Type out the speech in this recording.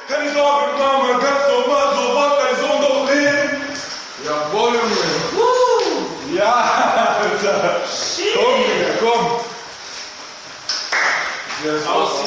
Geen zorgen, mama, dat zo maar zo wat en zonder begin. Ja, mooi jongen. Ja, kom hier, kom. Yes,